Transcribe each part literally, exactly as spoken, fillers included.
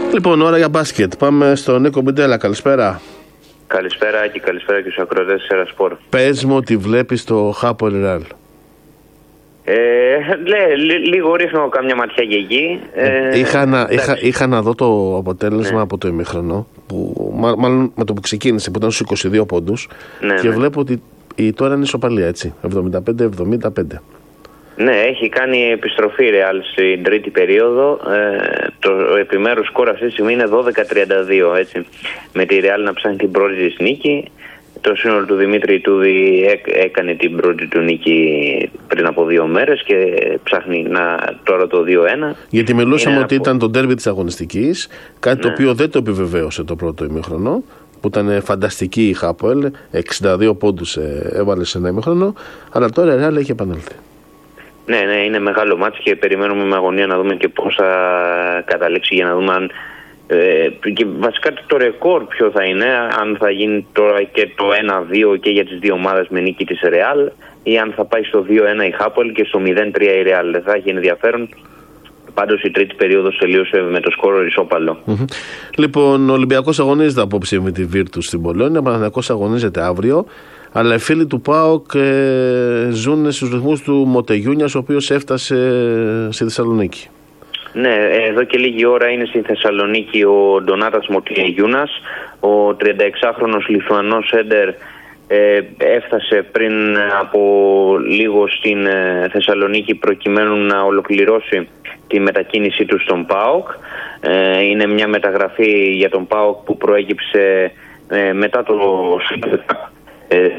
Λοιπόν, ώρα για μπάσκετ. Πάμε στον Νίκο Μπιντέλα. Καλησπέρα. Καλησπέρα και καλησπέρα και στους ακροατές της Έρα Σπορ. Πες μου τι βλέπεις στο Χάπολ Ρεάλ. Ε, λέ, λί, λίγο ρίχνω κάμια ματιά και εκεί. Ε, είχα, να, είχα, είχα να δω το αποτέλεσμα ναι. από το ημίχρονο, που, μά, μάλλον με το που ξεκίνησε, που ήταν στους είκοσι δύο πόντους, ναι, και ναι. βλέπω ότι η, τώρα είναι ισοπαλία, έτσι, εβδομήντα πέντε εβδομήντα πέντε. Ναι, έχει κάνει επιστροφή η Real στην τρίτη περίοδο. Ε, το επιμέρους σκορ αυτή τη στιγμή είναι δώδεκα τριάντα δύο, έτσι, με τη Real να ψάχνει την πρώτη της νίκη. Το σύνολο του Δημήτρη Τούδη έκανε την πρώτη του νίκη πριν από δύο μέρες και ψάχνει να, τώρα το δύο ένα. Γιατί μιλούσαμε είναι ότι από... ήταν το ντέρμπι της αγωνιστικής, κάτι ναι. το οποίο δεν το επιβεβαίωσε το πρώτο ημίχρονο, που ήταν φανταστική η Χάπολ, εξήντα δύο πόντους έβαλε σε ένα ημίχρονο, αλλά τώρα η Real έχει επανέλθει. Ναι, ναι, είναι μεγάλο μάτς και περιμένουμε με αγωνία να δούμε και πώς θα καταλήξει, για να δούμε αν Ε, και βασικά το ρεκόρ ποιο θα είναι, αν θα γίνει τώρα και το ένα δύο και για τις δύο ομάδες με νίκη της Real, ή αν θα πάει στο δύο ένα η Χάπολ και στο μηδέν τρία η Real. Δεν θα έχει ενδιαφέρον. Πάντως η τρίτη περίοδος τελείωσε με το σκόρο ισόπαλο. Mm-hmm. Λοιπόν, ο Ολυμπιακός αγωνίζεται απόψε με τη Βίρτους στην Πολόνια, ο Παναθηναϊκός αγωνίζεται αύριο, αλλά οι φίλοι του ΠΑΟΚ ε, ζουν στους ρυθμούς του Μοτεγιούνιας, ο οποίος έφτασε στη Θεσσαλονίκη. Ναι, εδώ και λίγη ώρα είναι στη Θεσσαλονίκη ο Ντονάτας Μοτεγιούνας, ο τριανταεξάχρονος Λιθουανός έντερ ε, έφτασε πριν από λίγο στην ε, Θεσσαλονίκη προκειμένου να ολοκληρώσει τη μετακίνησή του στον ΠΑΟΚ. Ε, είναι μια μεταγραφή για τον ΠΑΟΚ που προέκυψε ε, μετά το ε,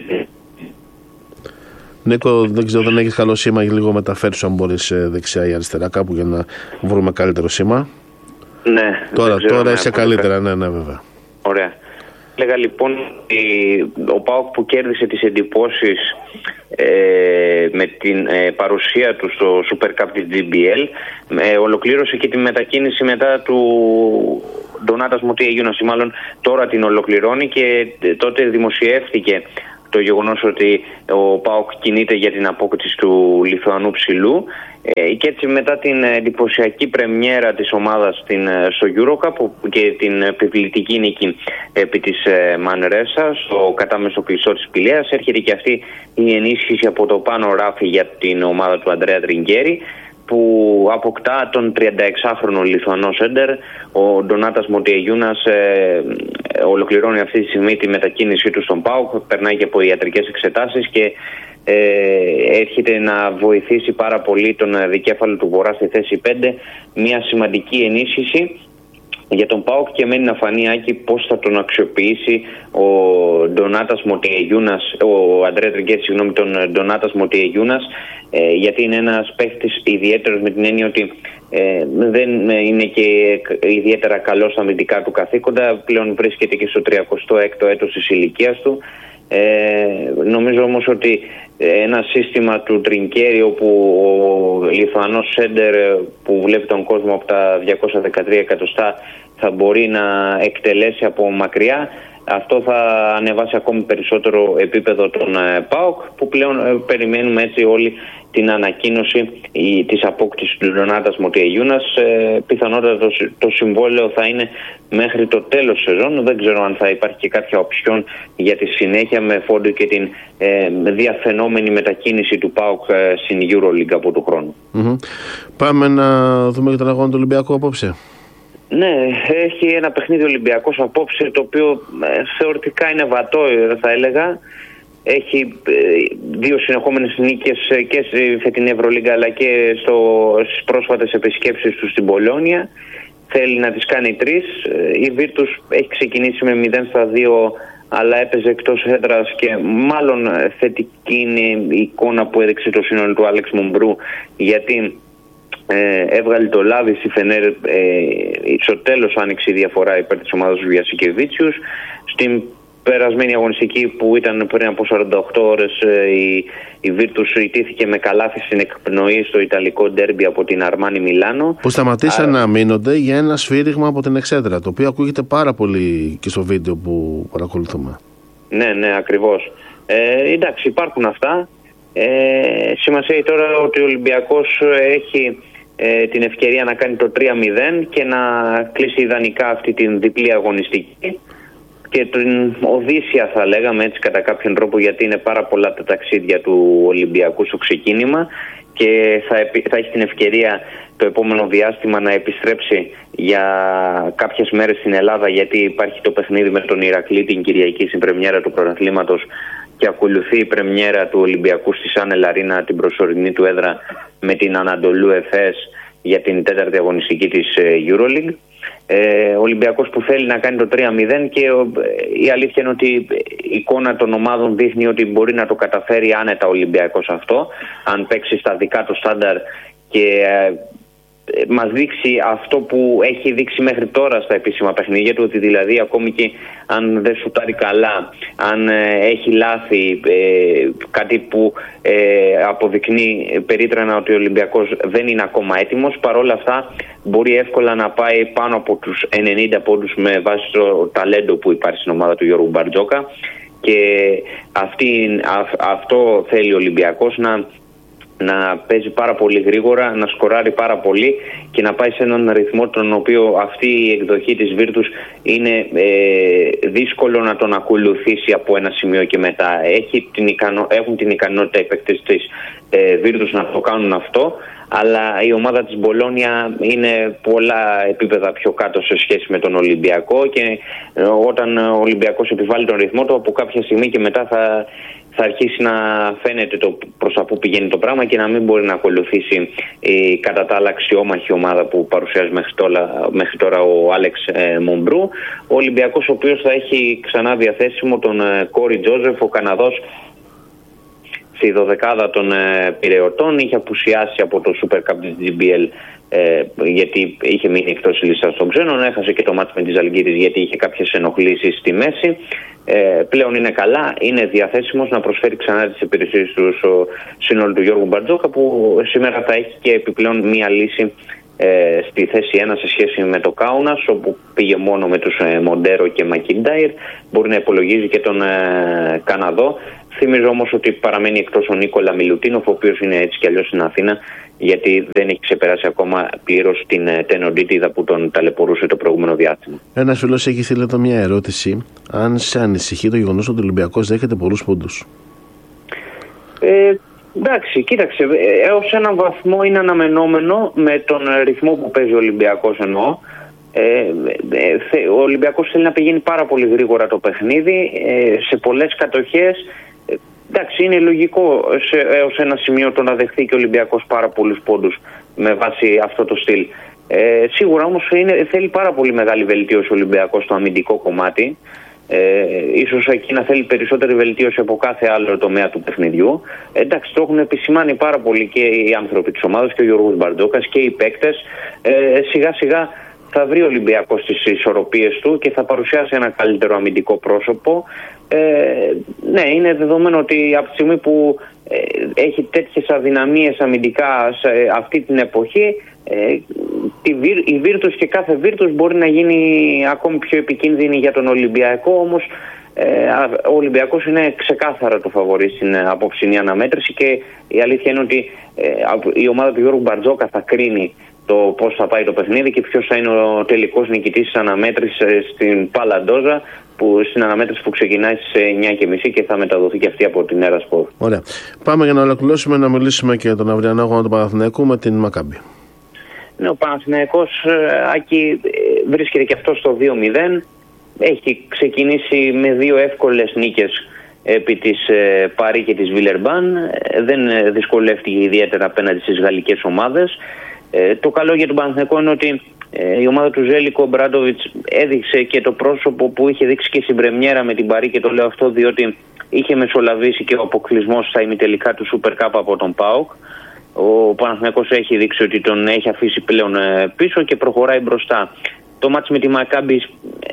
Νίκο, δεν ξέρω, δεν έχεις καλό σήμα, λίγο μεταφέρεις αν μπορείς δεξιά ή αριστερά κάπου για να βρούμε καλύτερο σήμα. Ναι. Τώρα, ξέρω, τώρα ναι, είσαι καλύτερα, ναι, ναι, βέβαια. Ωραία. Έλεγα λοιπόν ότι ο ΠΑΟΚ που κέρδισε τις εντυπώσεις ε, με την ε, παρουσία του στο Super Cup της τζι μπι ελ, ε, ολοκλήρωσε και τη μετακίνηση μετά του Ντονάτας Μοτεγιούνας, ή μάλλον τώρα την ολοκληρώνει, και τότε δημοσιεύτηκε το γεγονός ότι ο ΠΑΟΚ κινείται για την απόκτηση του Λιθουανού ψηλού, ε, και έτσι μετά την εντυπωσιακή πρεμιέρα της ομάδας στην, στο EuroCup και την επιβλητική νίκη επί της ε, Μανρέσα στο κατάμεσο κλειστό της Πηλαίας, έρχεται και αυτή η ενίσχυση από το πάνω ράφι για την ομάδα του Αντρέα Τριγκέρι, που αποκτά τον τριανταεξάχρονο Λιθουανό σέντερ. Ο Ντονάτας Μοτεγιούνας ε, ολοκληρώνει αυτή τη στιγμή τη μετακίνησή του στον ΠΑΟΚ, περνάει και από ιατρικές εξετάσεις και ε, έρχεται να βοηθήσει πάρα πολύ τον δικέφαλο του Βορρά στη θέση πέντε, μια σημαντική ενίσχυση για τον ΠΑΟΚ, και μένει να φανεί, Άκη, πώς θα τον αξιοποιήσει ο Ντονάτας Μοτεγιούνας, ο Αντρέα Τριγκέρι, συγγνώμη, τον Ντονάτας Μοτεγιούνας, ε, γιατί είναι ένας παίχτης ιδιαίτερος, με την έννοια ότι ε, δεν είναι και ιδιαίτερα καλός στα αμυντικά του καθήκοντα, πλέον βρίσκεται και στο τριακοστό έκτο έτος της ηλικίας του. Ε, νομίζω όμως ότι ένα σύστημα του Τριγκέρι, όπου ο Λιθουανός σέντερ που βλέπει τον κόσμο από τα διακόσια δεκατρία εκατοστά θα μπορεί να εκτελέσει από μακριά, αυτό θα ανεβάσει ακόμη περισσότερο επίπεδο των ΠΑΟΚ, που πλέον ε, περιμένουμε έτσι όλη την ανακοίνωση η, της απόκτησης του Ντονάτας Μοτεγιούνας. Ε, πιθανότατα το, το συμβόλαιο θα είναι μέχρι το τέλος της σεζόν. Δεν ξέρω αν θα υπάρχει και κάποια οψιόν για τη συνέχεια, με φόντο και την ε, διαφαινόμενη μετακίνηση του ΠΑΟΚ ε, στην EuroLeague από του χρόνου. Mm-hmm. Πάμε να δούμε και τον αγώνα του Ολυμπιακού απόψε. Ναι, έχει ένα παιχνίδι Ολυμπιακός απόψε, το οποίο ε, θεωρητικά είναι βατό, θα έλεγα. Έχει ε, δύο συνεχόμενες νίκες και στη φετινή Ευρωλίγκα, αλλά και στο, στις πρόσφατες επισκέψεις του στην Πολόνια. Θέλει να τις κάνει τρεις. Η Βίρτους έχει ξεκινήσει με μηδέν στα δύο, αλλά έπαιζε εκτός έδρας, και μάλλον θετική είναι η εικόνα που έδειξε το σύνολο του Άλεξ Μομπρού, γιατί Ε, έβγαλε το λάδι στη Φενέρ, ε, στο τέλος άνοιξε η διαφορά υπέρ της ομάδας του Βιασικεβίτσιους. Στην περασμένη αγωνιστική, που ήταν πριν από σαράντα οκτώ ώρες, ε, η, η Βίρτους ιτήθηκε με καλάθι στην εκπνοή στο ιταλικό ντέρμπι από την Αρμάνι Μιλάνο, που σταματήσαν Άρα... να μείνονται για ένα σφύριγμα από την εξέδρα, το οποίο ακούγεται πάρα πολύ και στο βίντεο που παρακολουθούμε. Ναι, ναι, ακριβώς. Ε, εντάξει, υπάρχουν αυτά. Ε, σημασία έχει τώρα ότι ο Ολυμπιακός έχει ε, την ευκαιρία να κάνει το τρία μηδέν και να κλείσει ιδανικά αυτή την διπλή αγωνιστική και την Οδύσσια, θα λέγαμε έτσι κατά κάποιον τρόπο, γιατί είναι πάρα πολλά τα ταξίδια του Ολυμπιακού στο ξεκίνημα και θα, θα έχει την ευκαιρία το επόμενο διάστημα να επιστρέψει για κάποιες μέρες στην Ελλάδα, γιατί υπάρχει το παιχνίδι με τον Ηρακλή την Κυριακή στην πρεμιέρα του πρωταθλήματος και ακολουθεί η πρεμιέρα του Ολυμπιακού στη Σαν Ελαρίνα, την προσωρινή του έδρα, με την Ανατολού Εφές για την τέταρτη αγωνιστική της EuroLeague. Ε, ο Ολυμπιακός που θέλει να κάνει το τρία μηδέν και ε, η αλήθεια είναι ότι η εικόνα των ομάδων δείχνει ότι μπορεί να το καταφέρει άνετα ο Ολυμπιακός αυτό, αν παίξει στα δικά του στάνταρ και ε, μας δείξει αυτό που έχει δείξει μέχρι τώρα στα επίσημα παιχνίδια του, ότι δηλαδή ακόμη και αν δεν σουτάρει καλά, αν ε, έχει λάθη, ε, κάτι που ε, αποδεικνύει περίτρανα ότι ο Ολυμπιακός δεν είναι ακόμα έτοιμος, παρόλα αυτά μπορεί εύκολα να πάει πάνω από τους ενενήντα πόντους με βάση το ταλέντο που υπάρχει στην ομάδα του Γιώργου Μπαρτζόκα, και αυτή, α, αυτό θέλει ο Ολυμπιακός, να να παίζει πάρα πολύ γρήγορα, να σκοράρει πάρα πολύ και να πάει σε έναν ρυθμό τον οποίο αυτή η εκδοχή της Βίρτους είναι ε, δύσκολο να τον ακολουθήσει από ένα σημείο και μετά. Έχει την ικανο, έχουν την ικανότητα οι παίκτες της ε, Βίρτους να το κάνουν αυτό, αλλά η ομάδα της Μπολόνια είναι πολλά επίπεδα πιο κάτω σε σχέση με τον Ολυμπιακό και ε, όταν ο Ολυμπιακός επιβάλλει τον ρυθμό του, από κάποια στιγμή και μετά θα θα αρχίσει να φαίνεται το προς τα που πηγαίνει το πράγμα και να μην μπορεί να ακολουθήσει η κατά τα άλλα αξιόμαχη ομάδα που παρουσιάζει μέχρι τώρα, μέχρι τώρα ο Άλεξ ε, Μομπρού. Ο Ολυμπιακός, ο οποίος θα έχει ξανά διαθέσιμο τον ε, Κόρι Τζόζεφ, ο Καναδός, στη δωδεκάδα των ε, Πειραιωτών. Είχε απουσιάσει από το Super Cup της τζι μπι ελ ε, γιατί είχε μείνει εκτός λίστας των ξένων. Έχασε και το μάτς με τη Ζαλγκίρις γιατί είχε κάποιες ενοχλήσεις στη μέση. Ε, πλέον είναι καλά, είναι διαθέσιμος να προσφέρει ξανά τις υπηρεσίες του στο σύνολο του Γιώργου Μπαρτζόκα, που σήμερα θα έχει και επιπλέον μία λύση ε, στη θέση ένα σε σχέση με το Κάουνας, όπου πήγε μόνο με τους ε, Μοντέρο και Μακιντάιρ. Μπορεί να υπολογίζει και τον ε, Καναδό. Θυμίζω όμως ότι παραμένει εκτός ο Νίκολα Μιλουτίνοφ, ο οποίος είναι έτσι κι αλλιώς στην Αθήνα, γιατί δεν έχει ξεπεράσει ακόμα πλήρως την τενοντίτιδα που τον ταλαιπωρούσε το προηγούμενο διάστημα. Ένας φίλος έχει στείλει εδώ μια ερώτηση: αν σε ανησυχεί το γεγονός ότι ο Ολυμπιακός δέχεται πολλούς πόντους? Ε, εντάξει, κοίταξε, έως έναν βαθμό είναι αναμενόμενο με τον ρυθμό που παίζει ο Ολυμπιακός, εννοώ. Ε, ε, ο Ολυμπιακός θέλει να πηγαίνει πάρα πολύ γρήγορα το παιχνίδι, ε, σε πολλές κατοχές. Εντάξει, είναι λογικό σε, έως ένα σημείο το να δεχθεί και ο Ολυμπιακός πάρα πολλούς πόντους με βάση αυτό το στυλ. Ε, σίγουρα όμως είναι, θέλει πάρα πολύ μεγάλη βελτίωση ο Ολυμπιακός στο αμυντικό κομμάτι. Ε, ίσως εκεί να θέλει περισσότερη βελτίωση από κάθε άλλο τομέα του παιχνιδιού. Ε, εντάξει, το έχουν επισημάνει πάρα πολύ και οι άνθρωποι της ομάδας και ο Γιώργος Μπαρτζόκας και οι παίκτες. Ε, σιγά σιγά θα βρει ο Ολυμπιακός τις ισορροπίες του και θα παρουσιάσει ένα καλύτερο αμυντικό πρόσωπο. Ε, ναι, είναι δεδομένο ότι από τη στιγμή που ε, έχει τέτοιες αδυναμίες αμυντικά σε αυτή την εποχή, ε, τη, η Βίρτους και κάθε Βίρτους μπορεί να γίνει ακόμη πιο επικίνδυνη για τον Ολυμπιακό. Όμως ε, ο Ολυμπιακός είναι ξεκάθαρα το φαβορί στην απόψινή αναμέτρηση και η αλήθεια είναι ότι ε, η ομάδα του Γιώργου Μπαρτζόκα θα κρίνει το πώς θα πάει το παιχνίδι και ποιος θα είναι ο τελικός νικητής της αναμέτρησης στην Παλαντόζα, που στην αναμέτρηση που ξεκινάει στις εννιά και μισή και θα μεταδοθεί και αυτή από την Έρα Σπορ. Ωραία. Πάμε για να ολοκληρώσουμε να μιλήσουμε και τον αυριανό αγώνα του Παναθηναϊκού με την Μακάμπι. Ναι, ο Παναθηναϊκός, Άκη, βρίσκεται και αυτό στο δύο μηδέν. Έχει ξεκινήσει με δύο εύκολες νίκες επί της ε, Παρί και της Βιλερμπάν. Ε, δεν δυσκολεύτηκε ιδιαίτερα απέναντι στις γαλλικές ομάδες. Ε, το καλό για τον Παναθηναϊκό είναι ότι ε, η ομάδα του Ζέλικο Μπράντοβιτς έδειξε και το πρόσωπο που είχε δείξει και στην πρεμιέρα με την Παρί, και το λέω αυτό διότι είχε μεσολαβήσει και ο αποκλεισμός στα ημιτελικά του Super Cup από τον ΠΑΟΚ. Ο Παναθηναϊκός έχει δείξει ότι τον έχει αφήσει πλέον ε, πίσω και προχωράει μπροστά. Το μάτς με τη Μακάμπι ε,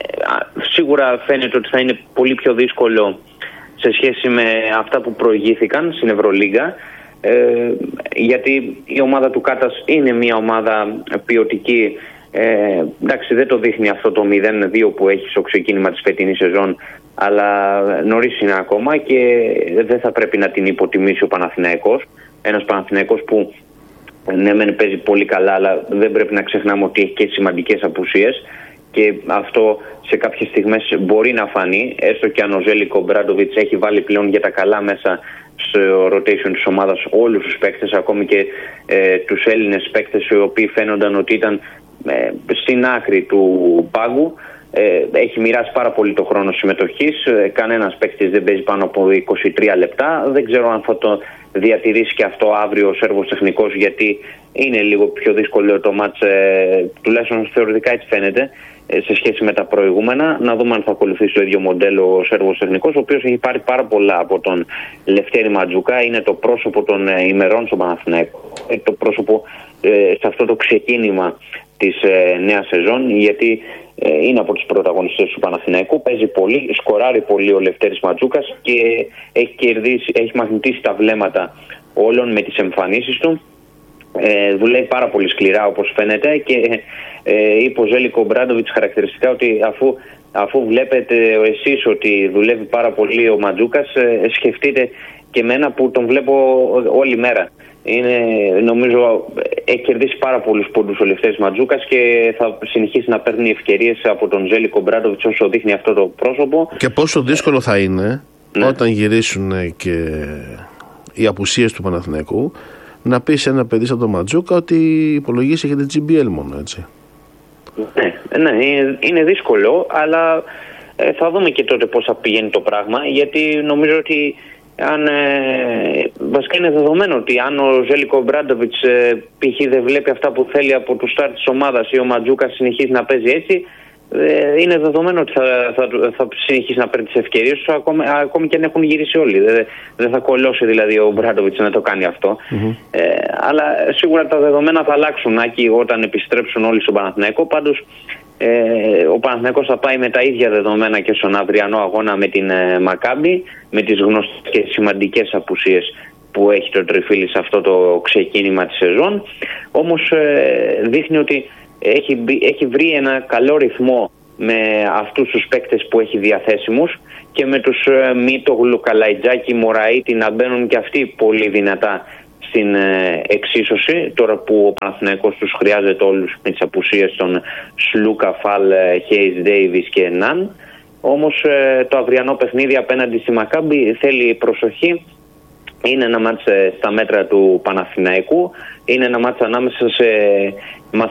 σίγουρα φαίνεται ότι θα είναι πολύ πιο δύσκολο σε σχέση με αυτά που προηγήθηκαν στην Ευρωλίγκα. Ε, γιατί η ομάδα του Κάτας είναι μια ομάδα ποιοτική. Ε, εντάξει, δεν το δείχνει αυτό το μηδέν δύο που έχει στο ξεκίνημα της φετινής σεζόν, αλλά νωρίς είναι ακόμα και δεν θα πρέπει να την υποτιμήσει ο Παναθηναϊκός. Ένας Παναθηναϊκός που ναι μεν παίζει πολύ καλά, αλλά δεν πρέπει να ξεχνάμε ότι έχει και σημαντικές απουσίες και αυτό σε κάποιες στιγμές μπορεί να φανεί, έστω και αν ο Ζέλικο Ομπράντοβιτς έχει βάλει πλέον για τα καλά μέσα στο rotation της ομάδας όλους τους παίκτες, ακόμη και ε, τους Έλληνες παίκτες οι οποίοι φαίνονταν ότι ήταν ε, στην άκρη του πάγκου. Ε, έχει μοιράσει πάρα πολύ το χρόνο συμμετοχής, ε, κανένας παίκτης δεν παίζει πάνω από είκοσι τρία λεπτά, δεν ξέρω αν θα το διατηρήσει και αυτό αύριο ο Σέρβος τεχνικός, γιατί είναι λίγο πιο δύσκολο το μάτς, ε, τουλάχιστον θεωρητικά έτσι φαίνεται, ε, σε σχέση με τα προηγούμενα. Να δούμε αν θα ακολουθήσει το ίδιο μοντέλο ο Σέρβος τεχνικός, ο οποίος έχει πάρει πάρα πολλά από τον Λευτέρη Ματζούκα, είναι το πρόσωπο των ε, ημερών στον Παναθηναϊκό, ε, το πρόσωπο ε, σε αυτό το ξεκίνημα της ε, νέας σεζόν, γιατί ε, είναι από τους πρωταγωνιστές του Παναθηναϊκού, παίζει πολύ, σκοράρει πολύ ο Λευτέρης Ματζούκας και έχει, κερδίσει, έχει μαγνητήσει τα βλέμματα όλων με τις εμφανίσεις του. Ε, δουλεύει πάρα πολύ σκληρά όπως φαίνεται και ε, είπε ο Ζέλικο Ομπράντοβιτς χαρακτηριστικά ότι αφού, αφού βλέπετε εσείς ότι δουλεύει πάρα πολύ ο Ματζούκας, ε, σκεφτείτε και εμένα που τον βλέπω όλη μέρα. Είναι, νομίζω έχει κερδίσει πάρα πολλούς πόντους ο Λευτέρης Ματζούκας και θα συνεχίσει να παίρνει ευκαιρίες από τον Ζέλικο Ομπράντοβιτς όσο δείχνει αυτό το πρόσωπο. Και πόσο δύσκολο θα είναι, ναι, όταν γυρίσουν και οι απουσίες του Παναθηναϊκού, να πει σε ένα παιδί σαν τον Ματζούκα ότι υπολογίσει για την τζι μπι ελ μόνο, έτσι. Ναι, ναι, είναι δύσκολο, αλλά ε, θα δούμε και τότε πώς θα πηγαίνει το πράγμα, γιατί νομίζω ότι αν, ε, βασικά είναι δεδομένο ότι αν ο Ζέλικο Ομπράντοβιτς ε, π.χ. δεν βλέπει αυτά που θέλει από το στάρ της ομάδας ή ο Ματζούκας συνεχίζει να παίζει έτσι, ε, είναι δεδομένο ότι θα, θα, θα συνεχίσει να παίρνει τις ευκαιρίες του ακόμη, ακόμη και αν έχουν γυρίσει όλοι. Δεν, δεν θα κολλώσει δηλαδή ο Ομπράντοβιτς να το κάνει αυτό. Mm-hmm. Ε, αλλά σίγουρα τα δεδομένα θα αλλάξουν Άκη, όταν επιστρέψουν όλοι στον Παναθηναϊκό. Πάντως Ε, ο Παναθηναϊκός θα πάει με τα ίδια δεδομένα και στον αυριανό αγώνα με την ε, Μακάμπι, με τις γνωστές και σημαντικές απουσίες που έχει το Τριφύλι σε αυτό το ξεκίνημα της σεζόν. Όμως ε, δείχνει ότι έχει, έχει βρει ένα καλό ρυθμό με αυτούς τους παίκτες που έχει διαθέσιμους και με τους ε, Μίτογλου, Καλαϊτζάκη, Μωραήτη να μπαίνουν και αυτοί πολύ δυνατά στην ε, εξίσωση, τώρα που ο Παναθηναϊκός τους χρειάζεται όλους με τις απουσίες των Σλούκα, Φαλ, Χέις, Ντέιβις και Ναν. Όμως ε, το αυριανό παιχνίδι απέναντι στη Μακάμπι θέλει προσοχή. Είναι ένα μάτς ε, στα μέτρα του Παναθηναϊκού, είναι ένα μάτς ανάμεσα σε